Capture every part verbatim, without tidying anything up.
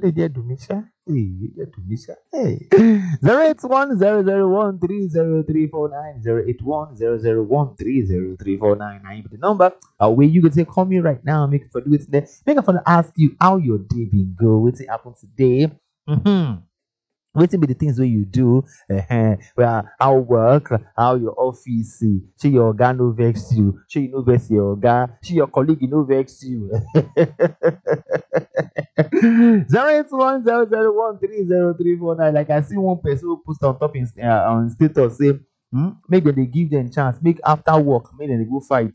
they did to Misha. Hey, you did to Misha. Hey. zero eight one zero zero one three zero three four nine zero eight one zero zero one three zero three four nine nine. The number uh, where you can say call me right now. Make it for do it today. Make it for to ask you how your day been go. What's it happen today? Mm-hmm. Wetin be the things wey you do, uh, well, how work, how your office, see, shey your oga no vex you, shey you no vex your oga, shey your colleague no vex you. zero eight one zero zero one three zero three four nine. Like I see one person who post on top in, uh, on status say, hmm, make dem dey give dem chance, make after work, make dem dey go fight.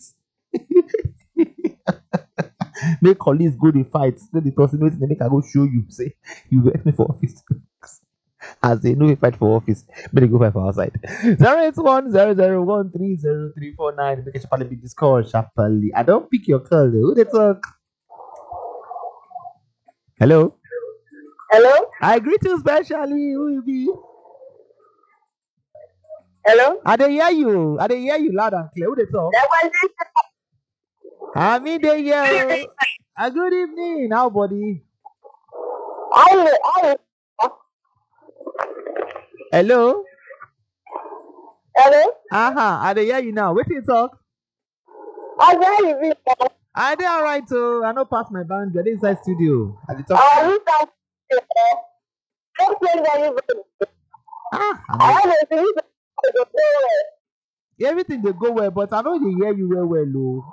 Make colleagues go dey fight, no dey talk say wetin dey make I go show you, say you vex me for office. As they know we fight for office, but they go fight for outside. zero eight one zero zero one three zero three four nine. Make a sharply be this call sharply. I don't pick your call. Who they talk? Hello. Hello? I greet you specially. Who you be? Hello? I dey hear you. I dey hear you loud and clear. Who they talk? That was it. I mean they hear. A good evening. How buddy? I, I, Hello. hello? Uh-huh. I dey hear you now. Wait till you talk. I hear you. I dey alright. So I no pass my boundary. I dey inside studio. I dey talk. I wish I don't play anybody. Ah, I I know. want to see you. Everything dey go well, but I no dey hear you well well o.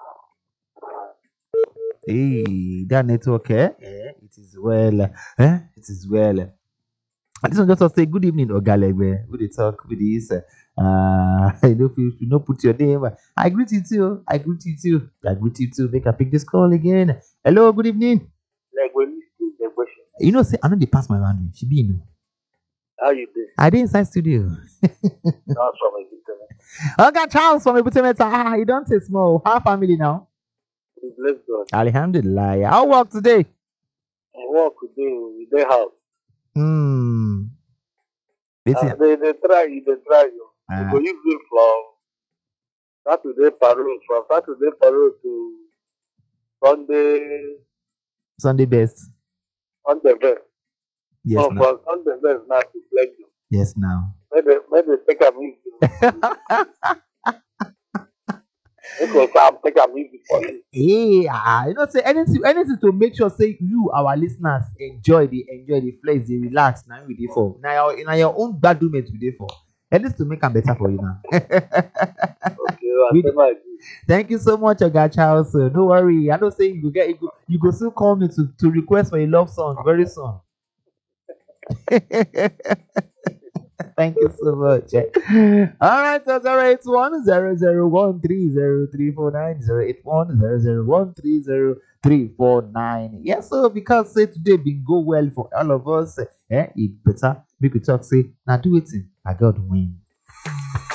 Hey, that network, eh? Eh, it is well. Eh, it is well. I just want to say good evening, Ogalegbe. We dey talk with this. Uh, I know if you you no put your name. I greet you too. I greet you too. I greet you too. Make I pick this call again. Hello, good evening. Like when you see the question, You know, say I know they pass my boundary. She be you know. how you do? I dey inside studio. That's from a good Oga Charles from Ibutemeta. Ah, you don't say small. How family now? Bless God. Alhamdulillah. How work today? I work with them with their house. Hmm. This Uh, is, they, they try you, they try you. uh, They go use it from Saturday parole, from Saturday parole to Sunday, Sunday best. Sunday best. Yes, So now. for Sunday best now to flex you. Yes, now. Maybe, maybe take a music. Because I'm take a music for you. Hey, ah, you know, say anything, anything to make sure say you, our listeners, enjoy the enjoy the flex, the relax. Now we dey for now your now your own bad doing we dey for. Anything to make them better for you now. Okay, I We- say my good. Thank you so much, Oga Charles. Uh, no worry, I don't say you go get you go, you go still call me to, to request for a love song very soon. Thank you so much. All right, so zero eight one zero zero one three zero three four nine zero eight one zero zero one three zero three four nine. Yes, so because say today been go well for all of us, eh, it better make we talk say now do it. I got win.